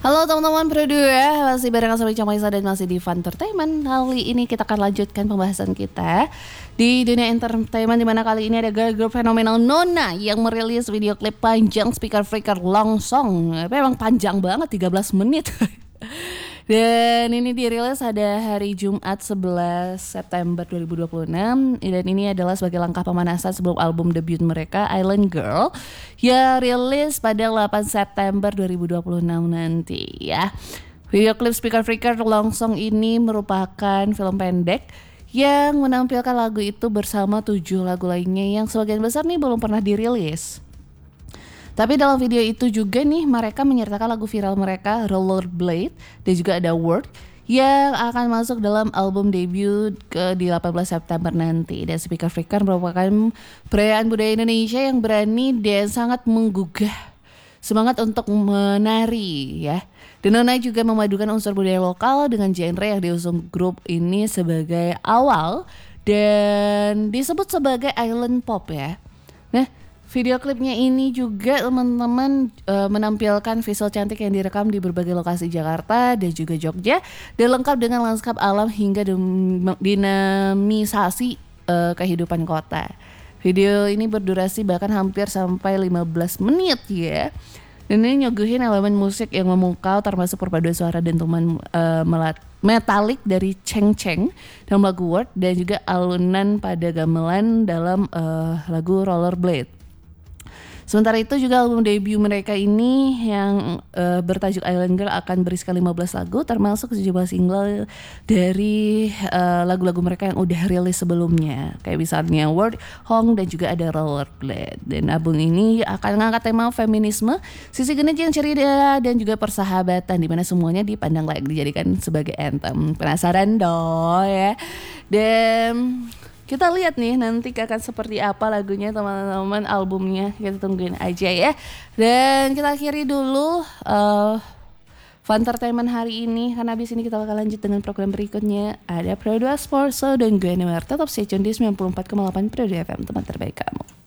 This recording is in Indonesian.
Halo teman-teman Pro2 ya, masih bareng sama Maisa dan masih di Fun Entertainment. Kali ini kita akan lanjutkan pembahasan kita di dunia entertainment, dimana kali ini ada girl group fenomenal Nona yang merilis video klip panjang Speaker Freaker Long Song. Memang panjang banget, 13 menit. Dan ini dirilis pada hari Jumat 11 September 2026. Dan ini adalah sebagai langkah pemanasan sebelum album debut mereka Island Girl yang rilis pada 8 September 2026 nanti ya. Video klip Speaker Freaker Long Song ini merupakan film pendek yang menampilkan lagu itu bersama 7 lagu lainnya yang sebagian besar nih belum pernah dirilis. Tapi dalam video itu juga nih mereka menyertakan lagu viral mereka Rollerblade dan juga ada Word yang akan masuk dalam album debut di 18 September nanti. Dan Speaker Freaker merupakan perayaan budaya Indonesia yang berani dan sangat menggugah semangat untuk menari ya. Dan Nona juga memadukan unsur budaya lokal dengan genre yang diusung grup ini sebagai awal dan disebut sebagai island pop ya. Nah, video klipnya ini juga teman-teman menampilkan visual cantik yang direkam di berbagai lokasi Jakarta dan juga Jogja dan lengkap dengan lanskap alam hingga dinamisasi kehidupan kota. Video ini berdurasi bahkan hampir sampai 15 menit ya. Dan ini nyuguhin elemen musik yang memukau termasuk perpaduan suara dentuman metalik dari Ceng Ceng dalam lagu Word dan juga alunan pada gamelan dalam lagu Rollerblade. Sementara itu juga album debut mereka ini yang bertajuk Island Girl akan berisikan 15 lagu termasuk sejumlah single dari lagu-lagu mereka yang udah rilis sebelumnya kayak misalnya Word, Hong dan juga ada Rollerblade. Dan album ini akan mengangkat tema feminisme, sisi genej yang ceria dan juga persahabatan di mana semuanya dipandang layak dijadikan sebagai anthem. Penasaran dong ya. Dan kita lihat nih nanti akan seperti apa lagunya teman-teman, albumnya kita tungguin aja ya. Dan kita akhiri dulu Fun Entertainment hari ini karena abis ini kita bakal lanjut dengan program berikutnya. Ada Pro2 Sports dan gue Newer. Tetap stay tune di 94,8 Pro2 FM, teman terbaik kamu.